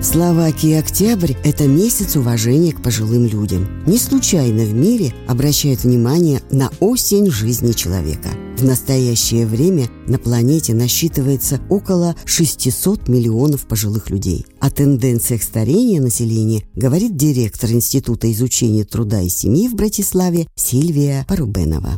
В Словакии октябрь – это месяц уважения к пожилым людям. Не случайно в мире обращают внимание на осень жизни человека. В настоящее время на планете насчитывается около 600 миллионов пожилых людей. О тенденциях старения населения говорит директор Института изучения труда и семьи в Братиславе Сильвия Порубенова.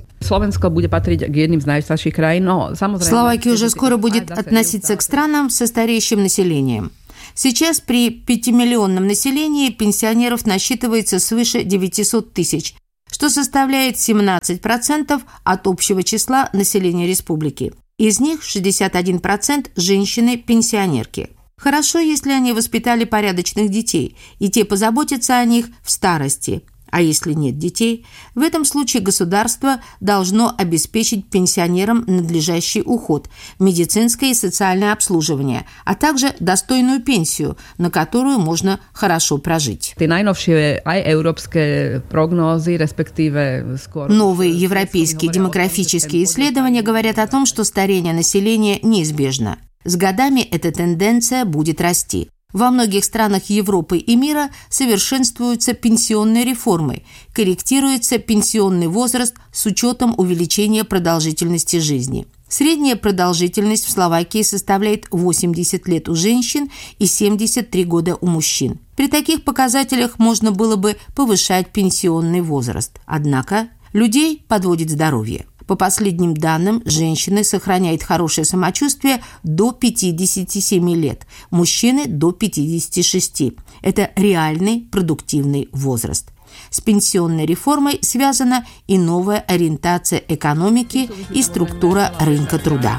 Словакия уже скоро будет относиться к странам со стареющим населением. Сейчас при 5-миллионном населении пенсионеров насчитывается свыше 900 тысяч, что составляет 17% от общего числа населения республики. Из них 61% – женщины-пенсионерки. Хорошо, если они воспитали порядочных детей, и те позаботятся о них в старости. А если нет детей, в этом случае государство должно обеспечить пенсионерам надлежащий уход, медицинское и социальное обслуживание, а также достойную пенсию, на которую можно хорошо прожить. Новые европейские демографические исследования говорят о том, что старение населения неизбежно. С годами эта тенденция будет расти. Во многих странах Европы и мира совершенствуются пенсионные реформы, корректируется пенсионный возраст с учетом увеличения продолжительности жизни. Средняя продолжительность в Словакии составляет 80 лет у женщин и 73 года у мужчин. При таких показателях можно было бы повышать пенсионный возраст. Однако людей подводит здоровье. По последним данным, женщины сохраняют хорошее самочувствие до 57 лет, мужчины до 56. Это реальный продуктивный возраст. С пенсионной реформой связана и новая ориентация экономики и структура рынка труда.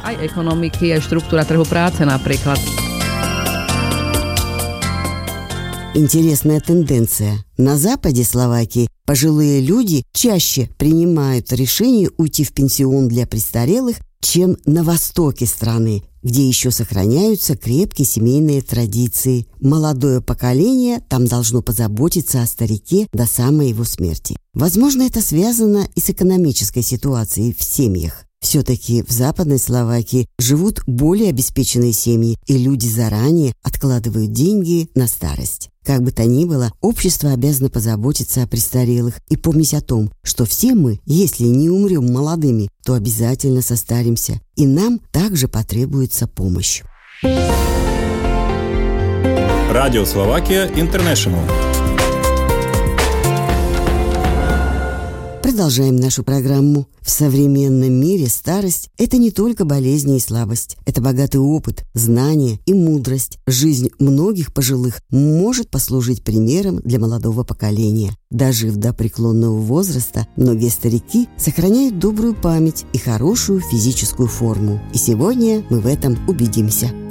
Интересная тенденция. На западе Словакии пожилые люди чаще принимают решение уйти в пенсион для престарелых, чем на востоке страны, где еще сохраняются крепкие семейные традиции. Молодое поколение там должно позаботиться о старике до самой его смерти. Возможно, это связано и с экономической ситуацией в семьях. Все-таки в Западной Словакии живут более обеспеченные семьи, и люди заранее откладывают деньги на старость. Как бы то ни было, общество обязано позаботиться о престарелых и помнить о том, что все мы, если не умрем молодыми, то обязательно состаримся, и нам также потребуется помощь. Радио Словакия Интернешнл. Продолжаем нашу программу. В современном мире старость – это не только болезни и слабость. Это богатый опыт, знания и мудрость. Жизнь многих пожилых может послужить примером для молодого поколения. Дожив до преклонного возраста, многие старики сохраняют добрую память и хорошую физическую форму. И сегодня мы в этом убедимся.